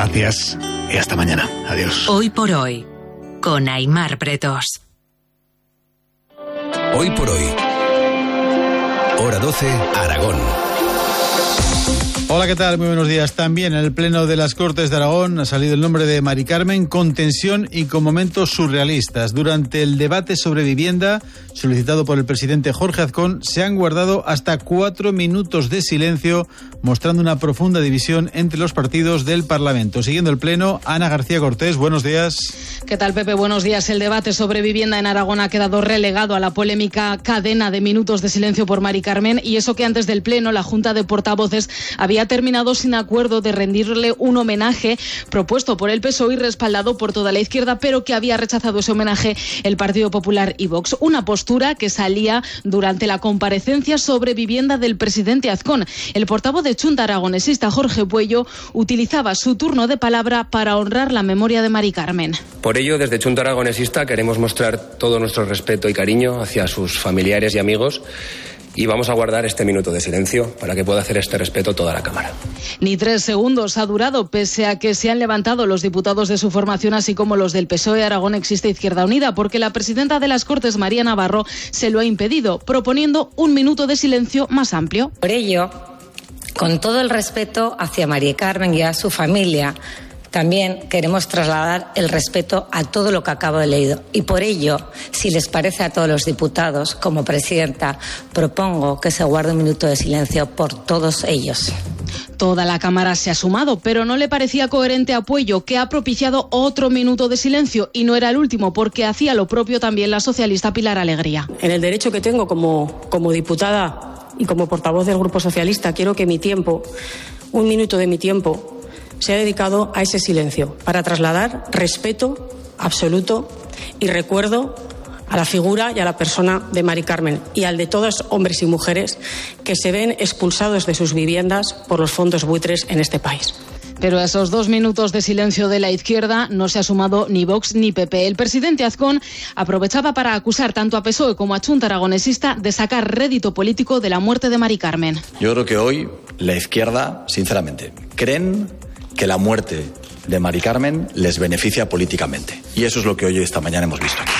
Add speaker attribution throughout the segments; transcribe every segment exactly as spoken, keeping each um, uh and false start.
Speaker 1: Gracias y hasta mañana. Adiós.
Speaker 2: Hoy por hoy, con Aimar Pretos.
Speaker 3: Hoy por hoy. Hora doce, Aragón.
Speaker 4: Hola, ¿qué tal? Muy buenos días. También en el Pleno de las Cortes de Aragón ha salido el nombre de Mari Carmen con tensión y con momentos surrealistas. Durante el debate sobre vivienda, solicitado por el presidente Jorge Azcón, se han guardado hasta cuatro minutos de silencio, mostrando una profunda división entre los partidos del Parlamento. Siguiendo el Pleno, Ana García Cortés, buenos días.
Speaker 5: ¿Qué tal, Pepe? Buenos días. El debate sobre vivienda en Aragón ha quedado relegado a la polémica cadena de minutos de silencio por Mari Carmen, y eso que antes del Pleno la Junta de Portavoces había ha terminado sin acuerdo de rendirle un homenaje propuesto por el P S O E y respaldado por toda la izquierda, pero que había rechazado ese homenaje el Partido Popular y Vox. Una postura que salía durante la comparecencia sobre vivienda del presidente Azcón. El portavoz de Chunta Aragonesista, Jorge Puello, utilizaba su turno de palabra para honrar la memoria de Mari Carmen.
Speaker 6: Por ello, desde Chunta Aragonesista queremos mostrar todo nuestro respeto y cariño hacia sus familiares y amigos. Y vamos a guardar este minuto de silencio para que pueda hacer este respeto toda la Cámara.
Speaker 5: Ni tres segundos ha durado, pese a que se han levantado los diputados de su formación, así como los del P S O E. Aragón Existe Izquierda Unida, porque la presidenta de las Cortes, María Navarro, se lo ha impedido, proponiendo un minuto de silencio más amplio.
Speaker 7: Por ello, con todo el respeto hacia María Carmen y a su familia, también queremos trasladar el respeto a todo lo que acabo de leer. Y por ello, si les parece a todos los diputados, como presidenta, propongo que se guarde un minuto de silencio por todos ellos.
Speaker 5: Toda la Cámara se ha sumado, pero no le parecía coherente a Puello, que ha propiciado otro minuto de silencio, y no era el último, porque hacía lo propio también la socialista Pilar Alegría.
Speaker 8: En el derecho que tengo como, como diputada y como portavoz del Grupo Socialista, quiero que mi tiempo, un minuto de mi tiempo, se ha dedicado a ese silencio, para trasladar respeto absoluto y recuerdo a la figura y a la persona de Mari Carmen y al de todos hombres y mujeres que se ven expulsados de sus viviendas por los fondos buitres en este país.
Speaker 5: Pero a esos dos minutos de silencio de la izquierda no se ha sumado ni Vox ni P P. El presidente Azcón aprovechaba para acusar tanto a P S O E como a Chunta Aragonesista de sacar rédito político de la muerte de Mari Carmen.
Speaker 9: Yo creo que hoy la izquierda, sinceramente, creen que la muerte de Mari Carmen les beneficia políticamente. Y eso es lo que hoy esta mañana hemos visto aquí.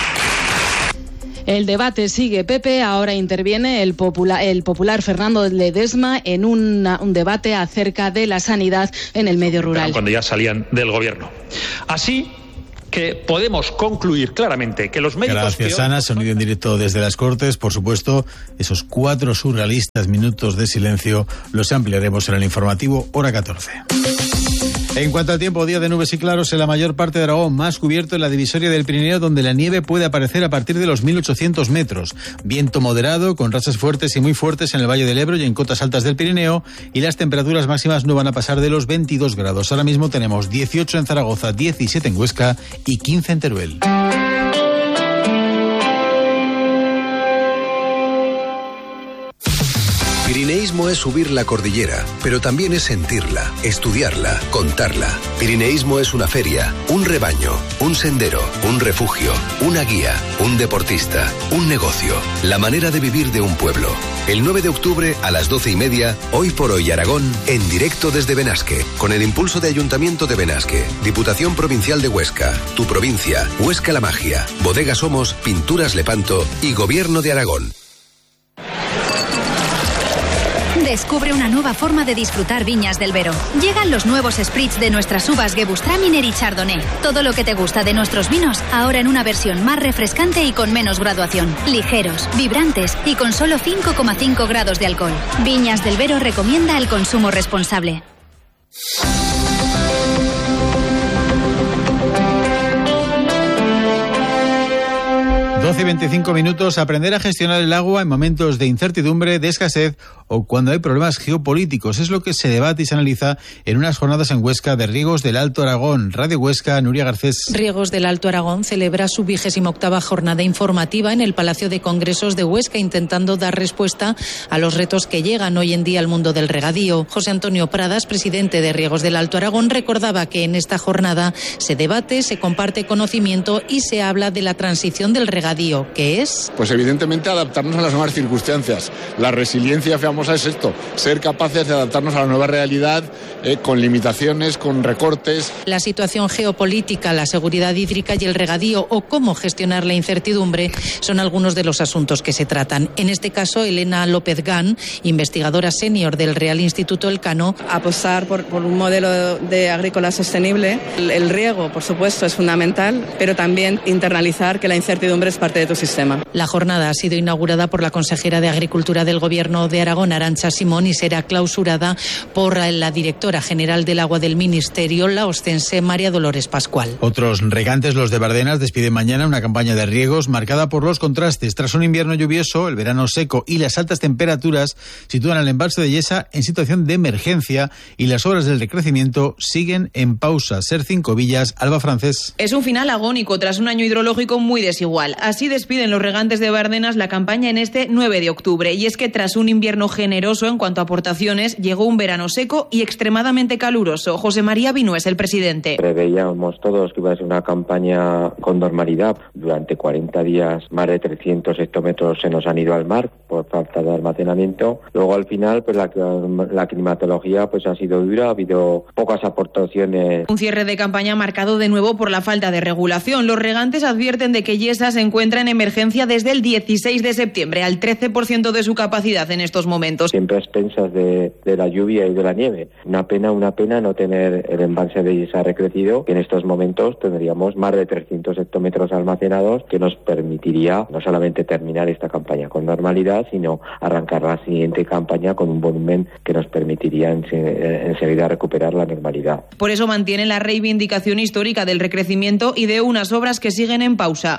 Speaker 5: El debate sigue, Pepe. Ahora interviene el popular, el popular Fernando Ledesma en una, un debate acerca de la sanidad en el medio rural.
Speaker 10: Cuando ya salían del gobierno. Así que podemos concluir claramente que los médicos...
Speaker 4: Gracias,
Speaker 10: peor...
Speaker 4: Ana. Sonido en directo desde las Cortes. Por supuesto, esos cuatro surrealistas minutos de silencio los ampliaremos en el informativo Hora catorce. En cuanto al tiempo, día de nubes y claros en la mayor parte de Aragón, más cubierto en la divisoria del Pirineo, donde la nieve puede aparecer a partir de los mil ochocientos metros. Viento moderado, con rachas fuertes y muy fuertes en el Valle del Ebro y en cotas altas del Pirineo, y las temperaturas máximas no van a pasar de los veintidós grados. Ahora mismo tenemos dieciocho en Zaragoza, diecisiete en Huesca y quince en Teruel.
Speaker 3: Pirineísmo es subir la cordillera, pero también es sentirla, estudiarla, contarla. Pirineísmo es una feria, un rebaño, un sendero, un refugio, una guía, un deportista, un negocio, la manera de vivir de un pueblo. El nueve de octubre a las doce y media, Hoy por Hoy Aragón, en directo desde Benasque, con el impulso de Ayuntamiento de Benasque, Diputación Provincial de Huesca, Tu Provincia, Huesca la Magia, Bodega Somos, Pinturas Lepanto y Gobierno de Aragón.
Speaker 11: Descubre una nueva forma de disfrutar Viñas del Vero. Llegan los nuevos spritz de nuestras uvas Gewürztraminer y Chardonnay. Todo lo que te gusta de nuestros vinos, ahora en una versión más refrescante y con menos graduación. Ligeros, vibrantes y con solo cinco coma cinco grados de alcohol. Viñas del Vero recomienda el consumo responsable.
Speaker 4: doce y veinticinco minutos. Aprender a gestionar el agua en momentos de incertidumbre, de escasez o cuando hay problemas geopolíticos. Es lo que se debate y se analiza en unas jornadas en Huesca de Riegos del Alto Aragón. Radio Huesca, Nuria Garcés.
Speaker 12: Riegos del Alto Aragón celebra su vigésima octava jornada informativa en el Palacio de Congresos de Huesca, intentando dar respuesta a los retos que llegan hoy en día al mundo del regadío. José Antonio Pradas, presidente de Riegos del Alto Aragón, recordaba que en esta jornada se debate, se comparte conocimiento y se habla de la transición del regadío, que es...
Speaker 13: Pues evidentemente adaptarnos a las nuevas circunstancias. La resiliencia Formosa es esto, ser capaces de adaptarnos a la nueva realidad eh, con limitaciones, con recortes.
Speaker 12: La situación geopolítica, la seguridad hídrica y el regadío o cómo gestionar la incertidumbre son algunos de los asuntos que se tratan. En este caso, Elena López Gán, investigadora senior del Real Instituto Elcano.
Speaker 14: Apostar por, por un modelo de agrícola sostenible. El, el riego, por supuesto, es fundamental, pero también internalizar que la incertidumbre es parte de tu sistema.
Speaker 12: La jornada ha sido inaugurada por la consejera de Agricultura del Gobierno de Aragón, Arantxa Simón, y será clausurada por la directora general del Agua del Ministerio, la ostense María Dolores Pascual.
Speaker 4: Otros regantes, los de Bardenas, despiden mañana una campaña de riegos marcada por los contrastes. Tras un invierno lluvioso, el verano seco y las altas temperaturas sitúan al embalse de Yesa en situación de emergencia y las obras del recrecimiento siguen en pausa. Ser Cinco Villas, Alba Francés.
Speaker 15: Es un final agónico tras un año hidrológico muy desigual. Así despiden los regantes de Bardenas la campaña en este nueve de octubre. Y es que tras un invierno generoso en cuanto a aportaciones, llegó un verano seco y extremadamente caluroso. José María Vino es el presidente.
Speaker 16: Preveíamos todos que iba a ser una campaña con normalidad. Durante cuarenta días más de trescientos hectómetros se nos han ido al mar por falta de almacenamiento. Luego al final pues la, la climatología pues ha sido dura, ha habido pocas aportaciones.
Speaker 15: Un cierre de campaña marcado de nuevo por la falta de regulación. Los regantes advierten de que Yesa se encuentra en emergencia desde el dieciséis de septiembre, al trece por ciento de su capacidad en estos momentos.
Speaker 16: Siempre a expensas de, de la lluvia y de la nieve. Una pena, una pena no tener el embalse de Yesa recrecido, que en estos momentos tendríamos más de trescientos hectómetros almacenados, que nos permitiría no solamente terminar esta campaña con normalidad, sino arrancar la siguiente campaña con un volumen que nos permitiría enseguida recuperar la normalidad.
Speaker 15: Por eso mantiene la reivindicación histórica del recrecimiento y de unas obras que siguen en pausa.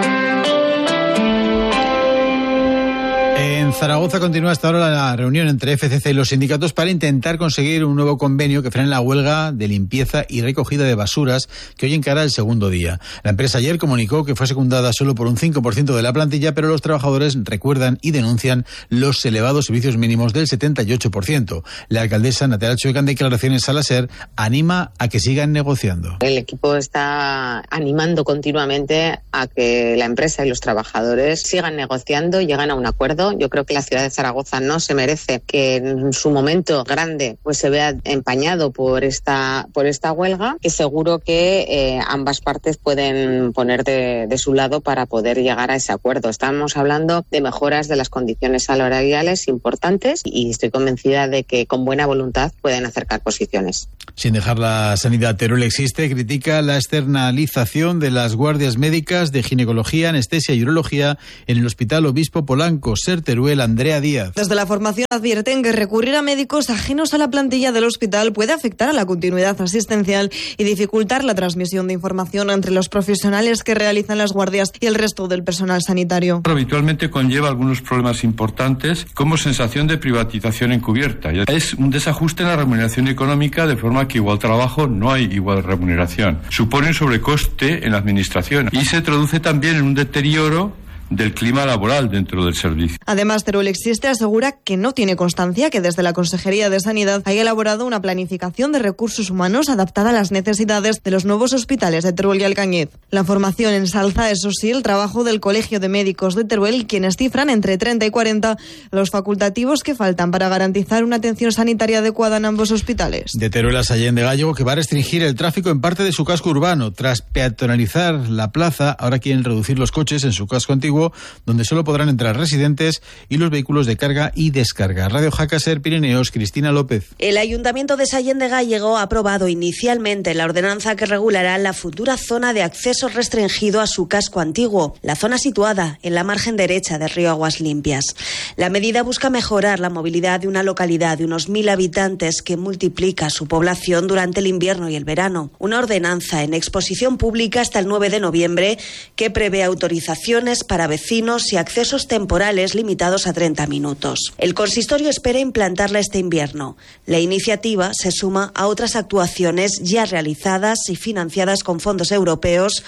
Speaker 4: En Zaragoza continúa hasta ahora la reunión entre F C C y los sindicatos para intentar conseguir un nuevo convenio que frene la huelga de limpieza y recogida de basuras que hoy encara el segundo día. La empresa ayer comunicó que fue secundada solo por un cinco por ciento de la plantilla, pero los trabajadores recuerdan y denuncian los elevados servicios mínimos del setenta y ocho por ciento. La alcaldesa Natalia Chueca, en declaraciones a la SER, anima a que sigan negociando.
Speaker 17: El equipo está animando continuamente a que la empresa y los trabajadores sigan negociando y lleguen a un acuerdo. Yo creo que la ciudad de Zaragoza no se merece que en su momento grande pues se vea empañado por esta por esta huelga, que seguro que eh, ambas partes pueden poner de, de su lado para poder llegar a ese acuerdo. Estamos hablando de mejoras de las condiciones salariales importantes y estoy convencida de que con buena voluntad pueden acercar posiciones.
Speaker 4: Sin dejar la sanidad, Teruel Existe critica la externalización de las guardias médicas de ginecología, anestesia y urología en el Hospital Obispo Polanco. Ser Teruel, Andrea Díaz.
Speaker 18: Desde la formación advierten que recurrir a médicos ajenos a la plantilla del hospital puede afectar a la continuidad asistencial y dificultar la transmisión de información entre los profesionales que realizan las guardias y el resto del personal sanitario.
Speaker 19: Habitualmente conlleva algunos problemas importantes como sensación de privatización encubierta. Es un desajuste en la remuneración económica, de forma que igual trabajo no hay igual remuneración. Supone un sobrecoste en la administración y se traduce también en un deterioro del clima laboral dentro del servicio.
Speaker 18: Además, Teruel Existe asegura que no tiene constancia que desde la Consejería de Sanidad haya elaborado una planificación de recursos humanos adaptada a las necesidades de los nuevos hospitales de Teruel y Alcañiz. La formación ensalza, eso sí, el trabajo del Colegio de Médicos de Teruel, quienes cifran entre treinta y cuarenta los facultativos que faltan para garantizar una atención sanitaria adecuada en ambos hospitales.
Speaker 4: De Teruel a Sallén de Gallego, que va a restringir el tráfico en parte de su casco urbano. Tras peatonalizar la plaza, ahora quieren reducir los coches en su casco antiguo, donde solo podrán entrar residentes y los vehículos de carga y descarga. Radio Jaca Ser Pirineos, Cristina López.
Speaker 20: El Ayuntamiento de Sallén de Gallego ha aprobado inicialmente la ordenanza que regulará la futura zona de acceso restringido a su casco antiguo, la zona situada en la margen derecha del río Aguas Limpias. La medida busca mejorar la movilidad de una localidad de unos mil habitantes que multiplica su población durante el invierno y el verano. Una ordenanza en exposición pública hasta el nueve de noviembre que prevé autorizaciones para vecinos y accesos temporales limitados a treinta minutos. El consistorio espera implantarla este invierno. La iniciativa se suma a otras actuaciones ya realizadas y financiadas con fondos europeos,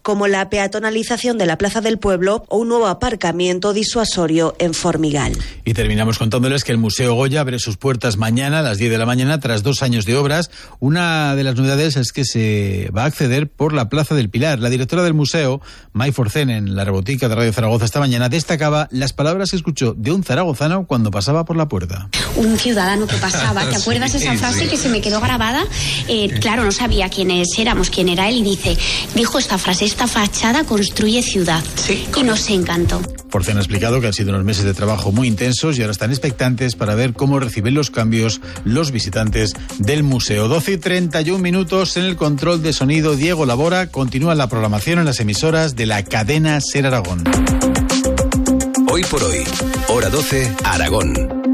Speaker 20: como la peatonalización de la Plaza del Pueblo o un nuevo aparcamiento disuasorio en Formigal.
Speaker 4: Y terminamos contándoles que el Museo Goya abre sus puertas mañana a las diez de la mañana tras dos años de obras. Una de las novedades es que se va a acceder por la Plaza del Pilar. La directora del museo, May Forcén, en la rebotica de Radio Zaragoza esta mañana, destacaba las palabras que escuchó de un zaragozano cuando pasaba por la puerta.
Speaker 21: Un ciudadano que pasaba, ¿te acuerdas esa
Speaker 4: Sí,
Speaker 21: frase
Speaker 4: sí.
Speaker 21: que se me quedó grabada? Eh, claro, no sabía quiénes éramos, quién era él, y dice, dijo esta frase: esta fachada construye ciudad. Y nos encantó.
Speaker 4: Forcén ha explicado que han sido unos meses de trabajo muy intensos y ahora están expectantes para ver cómo reciben los cambios los visitantes del museo. doce y treinta y un minutos en el control de sonido. Diego Labora. Continúa la programación en las emisoras de la cadena SER Aragón.
Speaker 3: Hoy por hoy, hora doce, Aragón.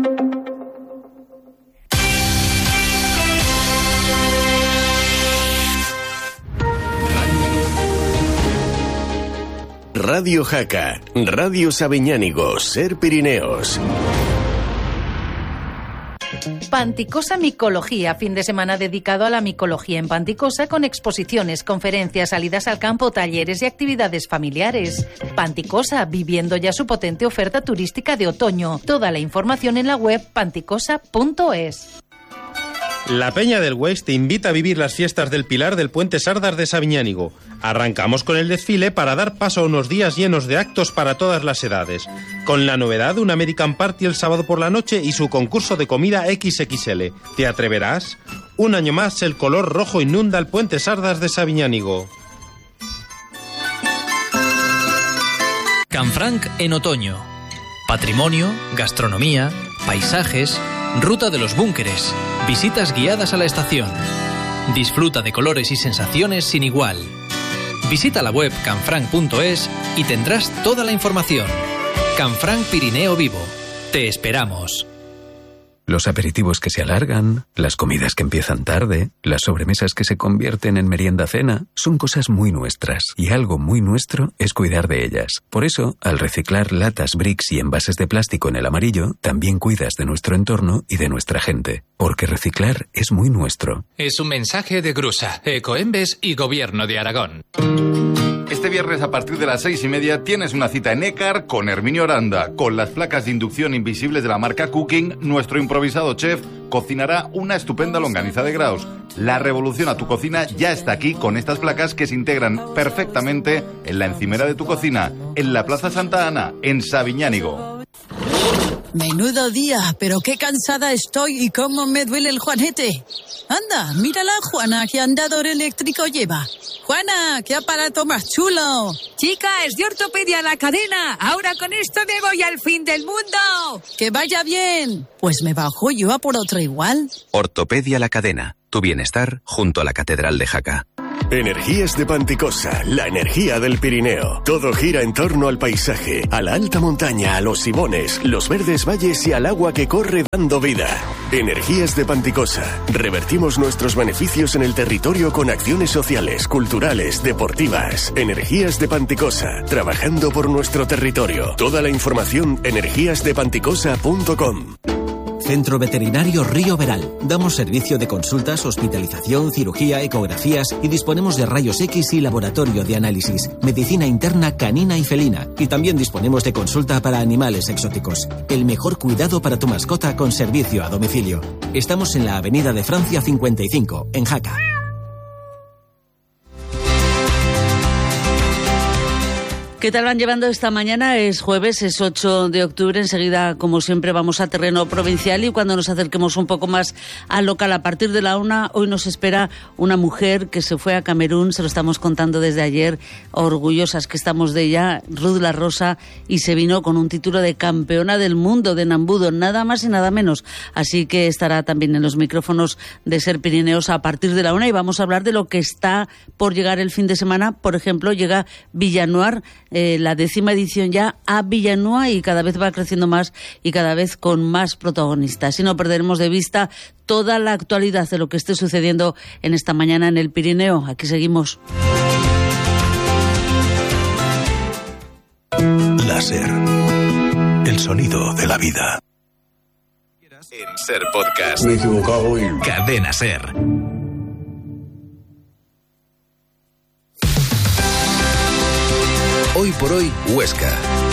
Speaker 3: Radio Jaca, Radio Sabiñánigo, SER Pirineos.
Speaker 12: Panticosa Micología, fin de semana dedicado a la micología en Panticosa, con exposiciones, conferencias, salidas al campo, talleres y actividades familiares. Panticosa, viviendo ya su potente oferta turística de otoño. Toda la información en la web panticosa punto es.
Speaker 22: La Peña del Huex te invita a vivir las fiestas del Pilar del Puente Sardas de Sabiñánigo. Arrancamos con el desfile para dar paso a unos días llenos de actos para todas las edades. Con la novedad de un American Party el sábado por la noche y su concurso de comida equis equis ele. ¿Te atreverás? Un año más el color rojo inunda el Puente Sardas de Sabiñánigo.
Speaker 23: Canfranc en otoño. Patrimonio, gastronomía, paisajes, ruta de los búnkeres, visitas guiadas a la estación. Disfruta de colores y sensaciones sin igual. Visita la web canfranc punto es y tendrás toda la información. Canfranc Pirineo Vivo. Te esperamos.
Speaker 24: Los aperitivos que se alargan, las comidas que empiezan tarde, las sobremesas que se convierten en merienda-cena, son cosas muy nuestras, y algo muy nuestro es cuidar de ellas. Por eso, al reciclar latas, bricks y envases de plástico en el amarillo, también cuidas de nuestro entorno y de nuestra gente. Porque reciclar es muy nuestro.
Speaker 25: Es un mensaje de Grusa, Ecoembes y Gobierno de Aragón.
Speaker 26: Este viernes a partir de las seis y media tienes una cita en Écar con Herminio Aranda. Con las placas de inducción invisibles de la marca Cooking, nuestro improvisado chef cocinará una estupenda longaniza de Graus. La revolución a tu cocina ya está aquí con estas placas que se integran perfectamente en la encimera de tu cocina, en la Plaza Santa Ana, en Sabiñánigo.
Speaker 27: Menudo día, pero qué cansada estoy y cómo me duele el juanete. Anda, mírala, Juana, qué andador eléctrico lleva. Juana, qué aparato más chulo.
Speaker 28: Chica, es de Ortopedia La Cadena. Ahora con esto me voy al fin del mundo.
Speaker 27: Que vaya bien. Pues me bajo yo a por otra igual.
Speaker 3: Ortopedia La Cadena. Tu bienestar junto a la Catedral de Jaca. Energías de Panticosa, la energía del Pirineo. Todo gira en torno al paisaje, a la alta montaña, a los sibones, los verdes valles y al agua que corre dando vida. Energías de Panticosa. Revertimos nuestros beneficios en el territorio con acciones sociales, culturales, deportivas. Energías de Panticosa. Trabajando por nuestro territorio. Toda la información energías de panticosa punto com.
Speaker 29: Centro Veterinario Río Veral. Damos servicio de consultas, hospitalización, cirugía, ecografías y disponemos de rayos X y laboratorio de análisis, medicina interna canina y felina. Y también disponemos de consulta para animales exóticos. El mejor cuidado para tu mascota con servicio a domicilio. Estamos en la Avenida de Francia cincuenta y cinco, en Jaca.
Speaker 30: ¿Qué tal van llevando esta mañana? Es jueves, es ocho de octubre. Enseguida, como siempre, vamos a terreno provincial y cuando nos acerquemos un poco más al local, a partir de la una, hoy nos espera una mujer que se fue a Camerún, se lo estamos contando desde ayer, orgullosas que estamos de ella, Ruth La Rosa, y se vino con un título de campeona del mundo de Nambudo, nada más y nada menos. Así que estará también en los micrófonos de SER Pirineos a partir de la una y vamos a hablar de lo que está por llegar el fin de semana. Por ejemplo, llega Villanoir, Eh, la décima edición ya a Villanueva y cada vez va creciendo más y cada vez con más protagonistas. Y no perderemos de vista toda la actualidad de lo que esté sucediendo en esta mañana en el Pirineo. Aquí seguimos.
Speaker 3: Láser. El sonido de la vida. En SER Podcast.
Speaker 31: Me he equivocado y...
Speaker 3: Cadena SER. Hoy por hoy, Huesca.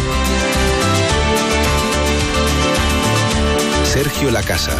Speaker 3: Sergio Lacasa.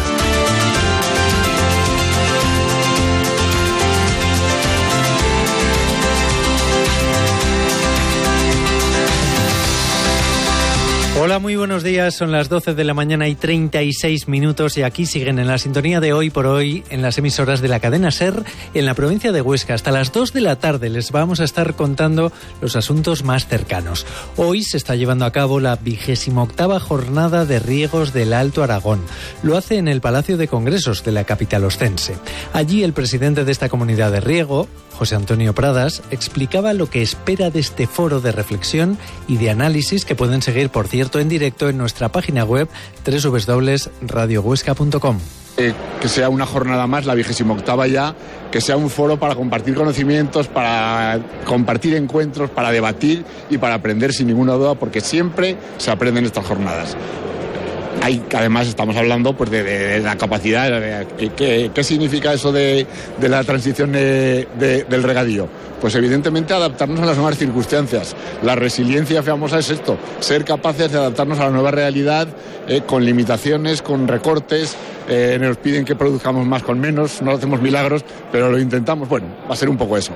Speaker 1: Hola, muy buenos días. Son las doce de la mañana y treinta y seis minutos y aquí siguen en la sintonía de Hoy por Hoy en las emisoras de la cadena SER en la provincia de Huesca. Hasta las dos de la tarde les vamos a estar contando los asuntos más cercanos. Hoy se está llevando a cabo la vigésima octava jornada de riegos del Alto Aragón. Lo hace en el Palacio de Congresos de la capital ostense. Allí el presidente de esta comunidad de riego, José Antonio Pradas, explicaba lo que espera de este foro de reflexión y de análisis que pueden seguir, por cierto, en directo en nuestra página web doble u doble u doble u punto radio huesca punto com.
Speaker 2: Eh, que sea una jornada más, la vigésima octava ya, que sea un foro para compartir conocimientos, para compartir encuentros, para debatir y para aprender sin ninguna duda, porque siempre se aprende en estas jornadas. Hay, además estamos hablando pues de, de, de la capacidad, de, ¿qué, ¿qué significa eso de, de la transición de, de, del regadío? Pues evidentemente adaptarnos a las nuevas circunstancias. La resiliencia famosa es esto, ser capaces de adaptarnos a la nueva realidad eh, con limitaciones, con recortes, eh, nos piden que produzcamos más con menos, no hacemos milagros, pero lo intentamos, bueno, va a ser un poco eso.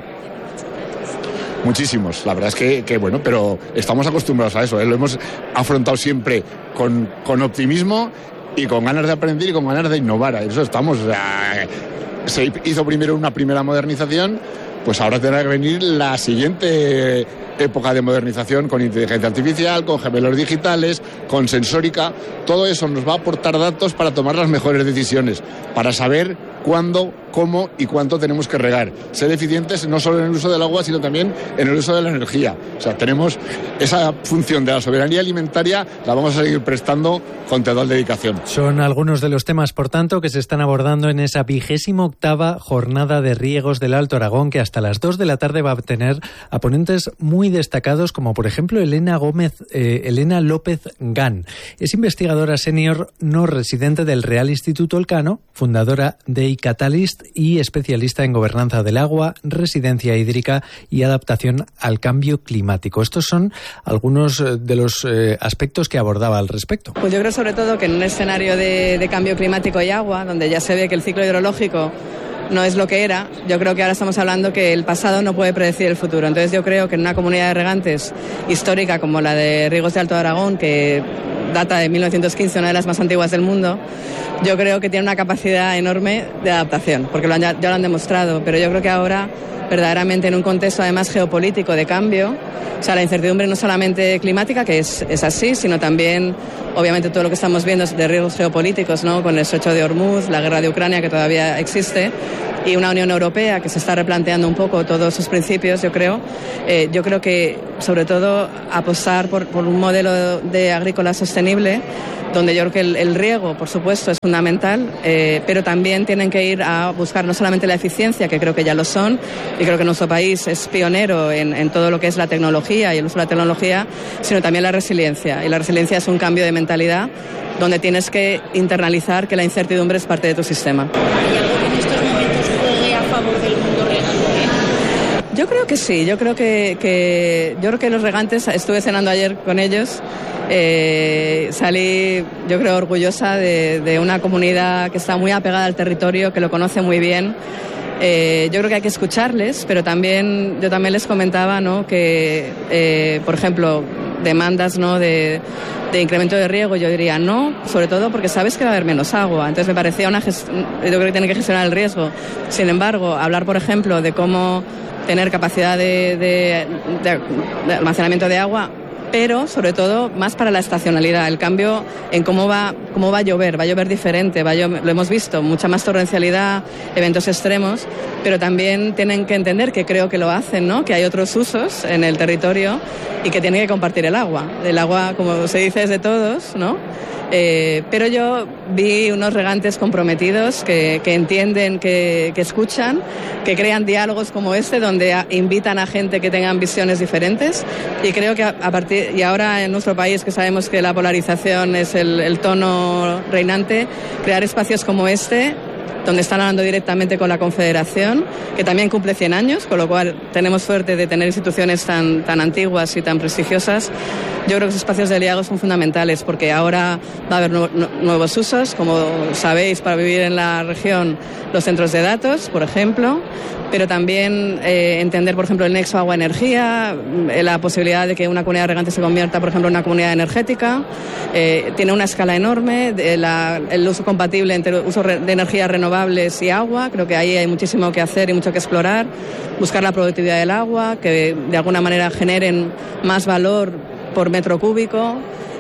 Speaker 2: Muchísimos, la verdad es que, que bueno, pero estamos acostumbrados a eso, ¿eh? Lo hemos afrontado siempre con, con optimismo y con ganas de aprender y con ganas de innovar, a eso estamos. O sea, se hizo primero una primera modernización, pues ahora tendrá que venir la siguiente época de modernización con inteligencia artificial, con gemelos digitales, con sensórica. Todo eso nos va a aportar datos para tomar las mejores decisiones, para saber cuándo, cómo y cuánto tenemos que regar. Ser eficientes no solo en el uso del agua, sino también en el uso de la energía. O sea, tenemos esa función de la soberanía alimentaria, la vamos a seguir prestando con total dedicación.
Speaker 1: Son algunos de los temas, por tanto, que se están abordando en esa vigésima octava jornada de riegos del Alto Aragón, que hasta las dos de la tarde va a tener a ponentes muy destacados, como por ejemplo Elena Gómez, eh, Elena López Gán. Es investigadora senior no residente del Real Instituto Elcano, fundadora de Catalyst y especialista en gobernanza del agua, residencia hídrica y adaptación al cambio climático. Estos son algunos de los eh, aspectos que abordaba al respecto.
Speaker 14: Pues yo creo sobre todo que en un escenario de, de cambio climático y agua, donde ya se ve que el ciclo hidrológico no es lo que era, yo creo que ahora estamos hablando que el pasado no puede predecir el futuro. Entonces yo creo que en una comunidad de regantes histórica como la de Riegos de Alto Aragón, que data de mil novecientos quince, una de las más antiguas del mundo, yo creo que tiene una capacidad enorme de adaptación, porque lo han, ya lo han demostrado, pero yo creo que ahora, verdaderamente en un contexto además geopolítico de cambio, o sea, la incertidumbre no solamente climática, que es, es así, sino también, obviamente, todo lo que estamos viendo de riesgos geopolíticos, ¿no? Con el estrecho de Hormuz, la guerra de Ucrania, que todavía existe, y una Unión Europea que se está replanteando un poco todos sus principios, yo creo. Eh, yo creo que, sobre todo, apostar por, por un modelo de agrícola sostenible, donde yo creo que el, el riego, por supuesto, es fundamental, eh, pero también tienen que ir a buscar no solamente la eficiencia, que creo que ya lo son, y creo que nuestro país es pionero en, en todo lo que es la tecnología y el uso de la tecnología, sino también la resiliencia. Y la resiliencia es un cambio de mentalidad donde tienes que internalizar que la incertidumbre es parte de tu sistema. Yo creo que sí, yo creo que, que yo creo que los regantes, estuve cenando ayer con ellos, eh, salí yo creo orgullosa de, de una comunidad que está muy apegada al territorio, que lo conoce muy bien. Eh, yo creo que hay que escucharles, pero también yo también les comentaba, ¿no? que, eh, por ejemplo, demandas, ¿no? de, de incremento de riego, yo diría no, sobre todo porque sabes que va a haber menos agua. Entonces me parecía una gest- yo creo que tienen que gestionar el riesgo. Sin embargo, hablar, por ejemplo, de cómo tener capacidad de, de, de, de almacenamiento de agua, pero sobre todo más para la estacionalidad, el cambio en cómo va cómo va a llover, va a llover diferente, va a llover, lo hemos visto, mucha más torrencialidad, eventos extremos, pero también tienen que entender, que creo que lo hacen, ¿no? Que hay otros usos en el territorio y que tienen que compartir el agua. El agua, como se dice, es de todos, ¿no? Eh, pero yo vi unos regantes comprometidos que, que entienden, que, que escuchan, que crean diálogos como este, donde a, invitan a gente que tengan visiones diferentes, y creo que a, a partir y ahora en nuestro país, que sabemos que la polarización es el, el tono reinante, crear espacios como este donde están hablando directamente con la Confederación, que también cumple cien años, con lo cual tenemos suerte de tener instituciones tan, tan antiguas y tan prestigiosas. Yo creo que los espacios de diálogo son fundamentales porque ahora va a haber nu- nuevos usos, como sabéis, para vivir en la región, los centros de datos, por ejemplo, pero también eh, entender, por ejemplo, el nexo agua-energía, eh, la posibilidad de que una comunidad regante se convierta, por ejemplo, en una comunidad energética. Eh, tiene una escala enorme, de la, el uso compatible entre el uso re- de energías renovables y agua. Creo que ahí hay muchísimo que hacer y mucho que explorar. Buscar la productividad del agua, que de alguna manera generen más valor por metro cúbico.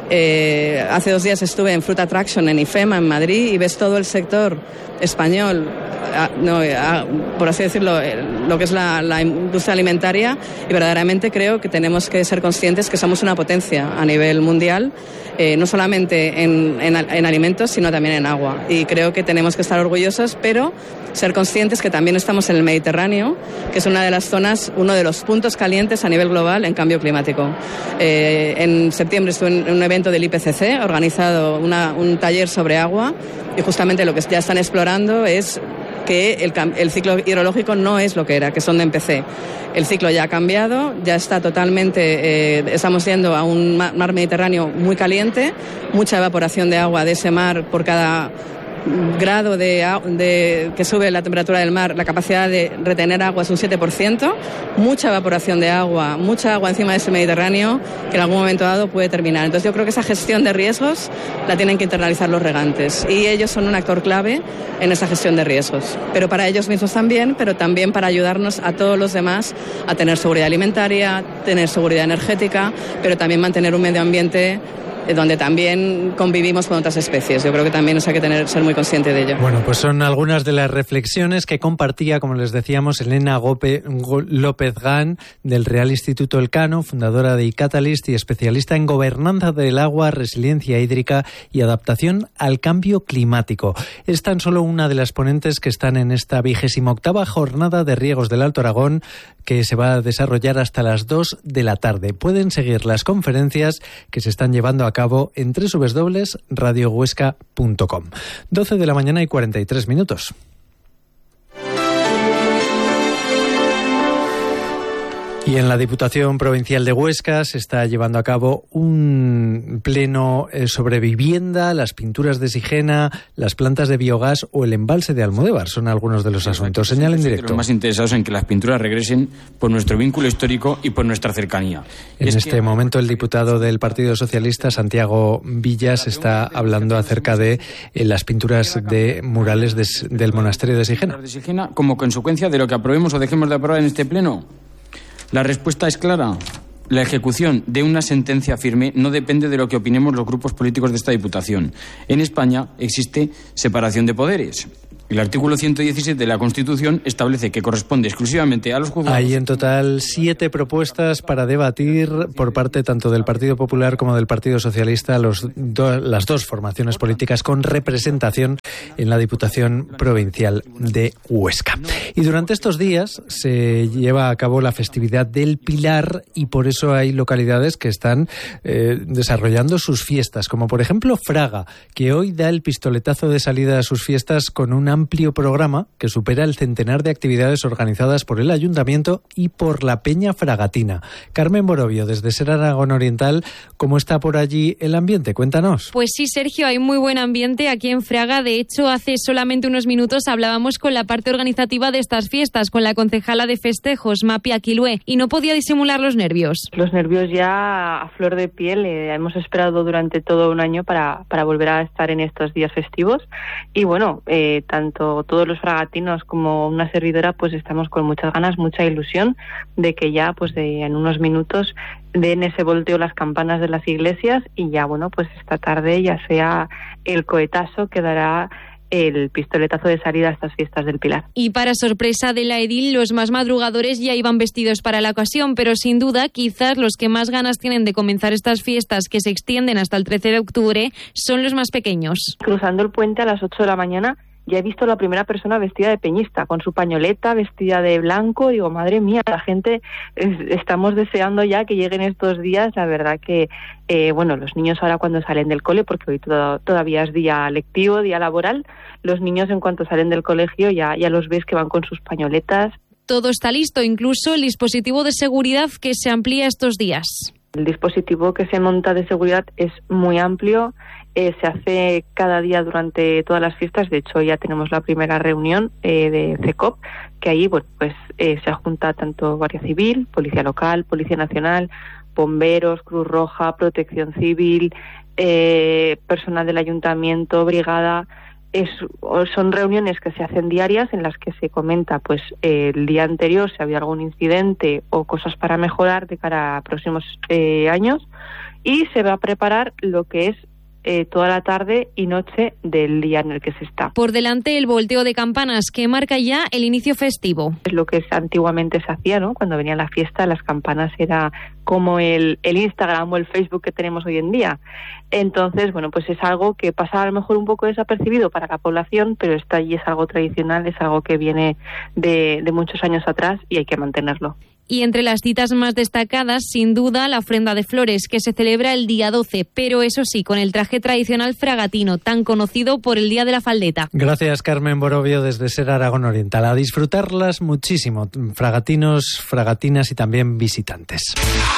Speaker 14: Eh, hace dos días estuve en Fruit Attraction en IFEMA, en Madrid, y ves todo el sector español, a, no, a, por así decirlo, lo que es la, la industria alimentaria, y verdaderamente creo que tenemos que ser conscientes que somos una potencia a nivel mundial, eh, no solamente en, en, en alimentos, sino también en agua. Y creo que tenemos que estar orgullosos, pero ser conscientes que también estamos en el Mediterráneo, que es una de las zonas, uno de los puntos calientes a nivel global en cambio climático. Eh, en septiembre estuve en un evento del I P C C, organizado una, un taller sobre agua, y justamente lo que ya están explorando es que el, el ciclo hidrológico no es lo que era, que es donde empecé. El ciclo ya ha cambiado, ya está totalmente, eh, estamos yendo a un mar Mediterráneo muy caliente, mucha evaporación de agua de ese mar por cada grado de, de que sube la temperatura del mar, la capacidad de retener agua es un siete por ciento, mucha evaporación de agua, mucha agua encima de ese Mediterráneo que en algún momento dado puede terminar. Entonces yo creo que esa gestión de riesgos la tienen que internalizar los regantes y ellos son un actor clave en esa gestión de riesgos, pero para ellos mismos también, pero también para ayudarnos a todos los demás a tener seguridad alimentaria, tener seguridad energética, pero también mantener un medio ambiente donde también convivimos con otras especies. Yo creo que también nos hay que tener, ser muy consciente de ello.
Speaker 1: Bueno, pues son algunas de las reflexiones que compartía, como les decíamos, Elena Gope, López Gán, del Real Instituto Elcano, fundadora de iCatalyst y especialista en gobernanza del agua, resiliencia hídrica y adaptación al cambio climático. Es tan solo una de las ponentes que están en esta vigésima octava jornada de riegos del Alto Aragón, que se va a desarrollar hasta las dos de la tarde. Pueden seguir las conferencias que se están llevando a cabo en doble u doble u doble u punto radio huesca punto com. doce de la mañana y cuarenta y tres minutos. Y en la Diputación Provincial de Huesca se está llevando a cabo un pleno sobre vivienda, las pinturas de Sigena, las plantas de biogás o el embalse de Almodóvar. Son algunos de los asuntos. Señal en directo.
Speaker 5: Los más interesados en que las pinturas regresen por nuestro vínculo histórico y por nuestra cercanía.
Speaker 1: En es este que... momento el diputado del Partido Socialista, Santiago Villas, está hablando acerca de eh, las pinturas de murales de, del monasterio de Sigena.
Speaker 5: de Sigena. Como consecuencia de lo que aprobemos o dejemos de aprobar en este pleno. La respuesta es clara. La ejecución de una sentencia firme no depende de lo que opinemos los grupos políticos de esta Diputación. En España existe separación de poderes. El artículo ciento diecisiete de la Constitución establece que corresponde exclusivamente a los juzgados.
Speaker 1: Hay en total siete propuestas para debatir por parte tanto del Partido Popular como del Partido Socialista, los do, las dos formaciones políticas con representación en la Diputación Provincial de Huesca. Y durante estos días se lleva a cabo la festividad del Pilar y por eso hay localidades que están eh, desarrollando sus fiestas, como por ejemplo Fraga, que hoy da el pistoletazo de salida a sus fiestas con una amplio programa que supera el centenar de actividades organizadas por el Ayuntamiento y por la Peña Fragatina. Carmen Borovio, desde Ser Aragón Oriental, ¿cómo está por allí el ambiente? Cuéntanos.
Speaker 6: Pues sí, Sergio, hay muy buen ambiente aquí en Fraga. De hecho, hace solamente unos minutos hablábamos con la parte organizativa de estas fiestas, con la concejala de festejos, Mapi Aquilue, y no podía disimular los nervios.
Speaker 7: Los nervios ya a flor de piel. Eh, hemos esperado durante todo un año para, para volver a estar en estos días festivos. Y bueno, eh, tan tanto todos los fragatinos como una servidora, pues estamos con muchas ganas, mucha ilusión de que ya pues de, en unos minutos den ese volteo las campanas de las iglesias y ya bueno, pues esta tarde ya sea el cohetazo que dará el pistoletazo de salida a estas fiestas del Pilar.
Speaker 6: Y para sorpresa de la edil, los más madrugadores ya iban vestidos para la ocasión, pero sin duda, quizás los que más ganas tienen de comenzar estas fiestas que se extienden hasta el trece de octubre son los más pequeños.
Speaker 7: Cruzando el puente a las ocho de la mañana ya he visto la primera persona vestida de peñista, con su pañoleta, vestida de blanco. Digo, madre mía, la gente, es, estamos deseando ya que lleguen estos días. La verdad que, eh, bueno, los niños ahora cuando salen del cole, porque hoy todo, todavía es día lectivo, día laboral, los niños en cuanto salen del colegio ya, ya los ves que van con sus pañoletas.
Speaker 6: Todo está listo, incluso el dispositivo de seguridad que se amplía estos días.
Speaker 7: El dispositivo que se monta de seguridad es muy amplio, eh, se hace cada día durante todas las fiestas. De hecho, ya tenemos la primera reunión eh, de C E C O P, que ahí bueno, pues eh, se junta tanto Guardia Civil, Policía Local, Policía Nacional, bomberos, Cruz Roja, Protección Civil, eh, personal del Ayuntamiento, brigada. Es, son reuniones que se hacen diarias en las que se comenta pues eh, el día anterior si había algún incidente o cosas para mejorar de cara a próximos eh, años, y se va a preparar lo que es eh, toda la tarde y noche del día en el que se está.
Speaker 6: Por delante el volteo de campanas que marca ya el inicio festivo.
Speaker 7: Es lo que antiguamente se hacía, ¿no? Cuando venía la fiesta, las campanas era como el, el Instagram o el Facebook que tenemos hoy en día. Entonces, bueno, pues es algo que pasa a lo mejor un poco desapercibido para la población, pero está allí, es algo tradicional, es algo que viene de, de muchos años atrás y hay que mantenerlo.
Speaker 6: Y entre las citas más destacadas, sin duda, la ofrenda de flores, que se celebra el día doce, pero eso sí, con el traje tradicional fragatino, tan conocido por el Día de la Faldeta.
Speaker 1: Gracias, Carmen Borovio, desde Ser Aragón Oriental. A disfrutarlas muchísimo, fragatinos, fragatinas y también visitantes.